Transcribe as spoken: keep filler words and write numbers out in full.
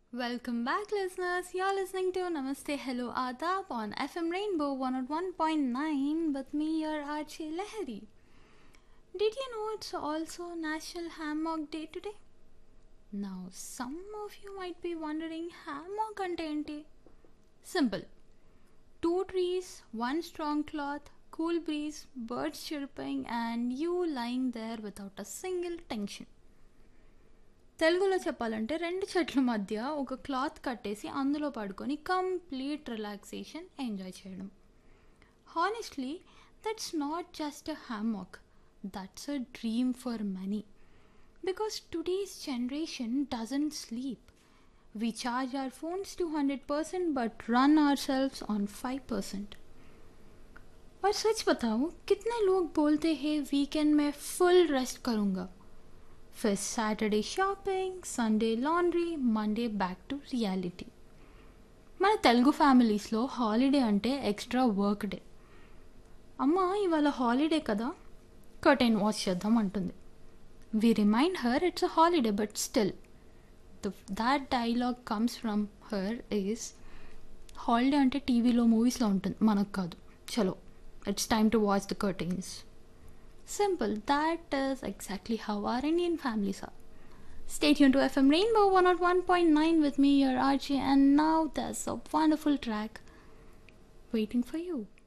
Welcome back, listeners. You're listening to Namaste Hello Adab on F M Rainbow one oh one point nine with me, your Archie Lahari. Did you know it's also National Hammock Day today? Now, some of you might be wondering, hammock ante enti? Simple. Two trees, one strong cloth, cool breeze, birds chirping, and you lying there without a single tension. తెలుగులో చెప్పాలంటే రెండు చెట్ల మధ్య ఒక cloth కట్టేసి అందులో పడుకొని complete relaxation enjoy చేయడం. Honestly that's not just a హ్యామాక్, that's a dream for money. Because today's generation doesn't sleep. We charge our phones to one hundred percent but run ourselves on five percent. और सच बताओ, कितने लोग बोलते हैं weekend में full rest करूँगा, फिर Saturday shopping, Sunday laundry, Monday back to reality. మన తెలుగు ఫ్యామిలీస్లో హాలిడే అంటే ఎక్స్ట్రా వర్క్ డే. అమ్మ ఇవాళ హాలిడే కదా, కర్టెన్ వాష్ చేద్దాం అంటుంది. వి remind her it's a holiday but still that dialogue comes from her is holiday అంటే టీవీలో మూవీస్లో ఉంటుంది, మనకు కాదు. చలో, it's time to watch the curtains. Simple. That is exactly how our Indian families are. Stay tuned to F M Rainbow one oh one point nine with me, your Archie, and now there's a wonderful track waiting for you.